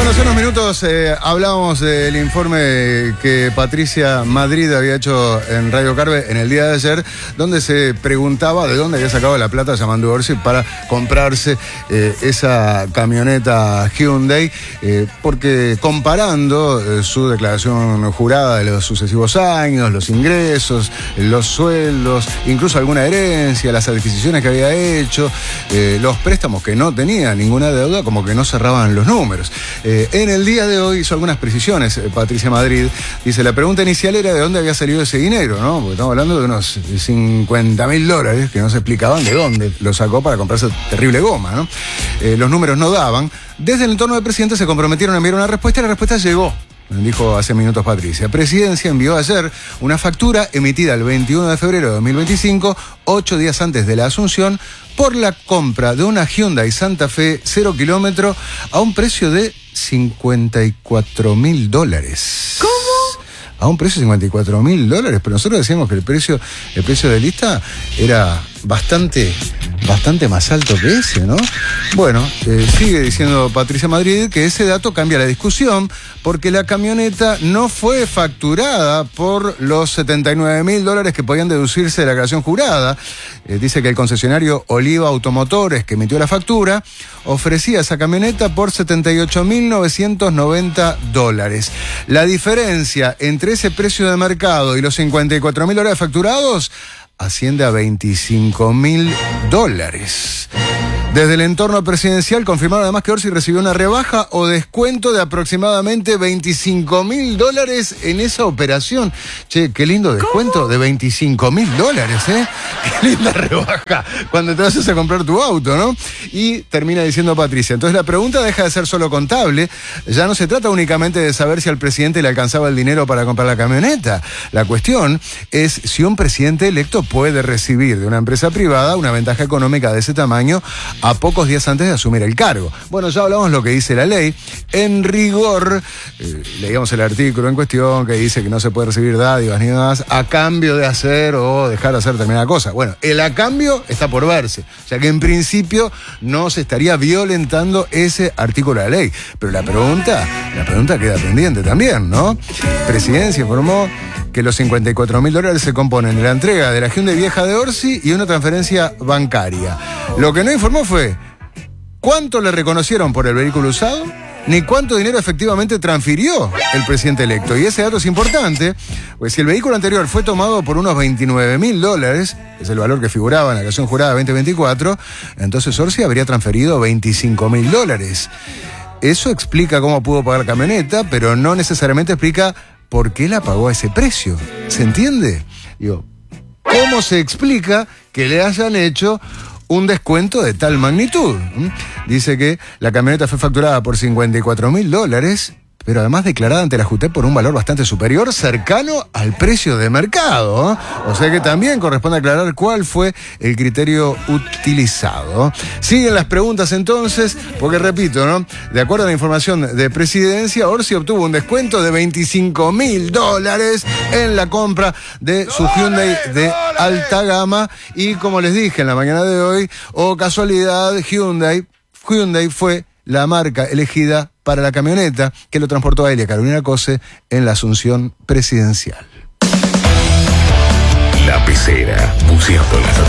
Bueno, hace unos minutos hablábamos del informe que Patricia Madrid había hecho en Radio Carve en el día de ayer, donde se preguntaba de dónde había sacado la plata Yamandu Orsi para comprarse esa camioneta Hyundai, porque comparando su declaración jurada de los sucesivos años, los ingresos, los sueldos, incluso alguna herencia, las adquisiciones que había hecho, los préstamos que no tenía ninguna deuda, como que no cerraban los números. En el día de hoy hizo algunas precisiones Patricia Madrid. Dice, la pregunta inicial era de dónde había salido ese dinero, ¿no? Porque estamos hablando de unos $50.000 que no se explicaban de dónde lo sacó para comprarse terrible goma, ¿no? Los números no daban. Desde el entorno del presidente se comprometieron a enviar una respuesta y la respuesta llegó. Dijo hace minutos Patricia. Presidencia envió ayer una factura emitida el 21 de febrero de 2025, 8 días antes de la asunción, por la compra de una Hyundai Santa Fe 0 kilómetro a un precio de $54.000. ¿Cómo? A un precio de $54.000, pero nosotros decíamos que el precio de lista era bastante más alto que ese, ¿no? Bueno, sigue diciendo Patricia Madrid que ese dato cambia la discusión porque la camioneta no fue facturada por los $79.000 que podían deducirse de la declaración jurada. Dice que el concesionario Oliva Automotores, que emitió la factura, ofrecía esa camioneta por $78.990. La diferencia entre ese precio de mercado y los $54.000 facturados asciende a $25.000. Desde el entorno presidencial confirmaron además que Orsi recibió una rebaja o descuento de aproximadamente $25.000 en esa operación. Che, qué lindo descuento. ¿Cómo? De $25.000, ¿eh? Qué linda rebaja cuando te vas a comprar tu auto, ¿no? Y termina diciendo Patricia. Entonces la pregunta deja de ser solo contable. Ya no se trata únicamente de saber si al presidente le alcanzaba el dinero para comprar la camioneta. La cuestión es si un presidente electo puede recibir de una empresa privada una ventaja económica de ese tamaño a pocos días antes de asumir el cargo. Bueno, ya hablamos lo que dice la ley. En rigor, leíamos el artículo en cuestión que dice que no se puede recibir dádivas ni demás a cambio de hacer o dejar de hacer determinada cosa. Bueno, el a cambio está por verse. O sea que en principio no se estaría violentando ese artículo de la ley. Pero la pregunta queda pendiente también, ¿no? Presidencia informó que los $54.000 se componen de la entrega de la Hyundai vieja de Orsi y una transferencia bancaria. Lo que no informó fue cuánto le reconocieron por el vehículo usado, ni cuánto dinero efectivamente transfirió el presidente electo. Y ese dato es importante, pues si el vehículo anterior fue tomado por unos $29.000, es el valor que figuraba en la declaración jurada 2024, entonces Orsi habría transferido $25.000. Eso explica cómo pudo pagar la camioneta, pero no necesariamente explica por qué la pagó a ese precio. ¿Se entiende? Digo, ¿cómo se explica que le hayan hecho un descuento de tal magnitud? Dice que la camioneta fue facturada por $54.000, pero además declarada ante la JUTEP por un valor bastante superior, cercano al precio de mercado. O sea que también corresponde aclarar cuál fue el criterio utilizado. Siguen las preguntas entonces, porque repito, ¿no? De acuerdo a la información de Presidencia, Orsi obtuvo un descuento de $25.000 en la compra de su Hyundai de alta gama. Y como les dije en la mañana de hoy, casualidad, Hyundai fue la marca elegida para la camioneta que lo transportó a Elia Carolina Cose en la asunción presidencial. La Pecera, buceando las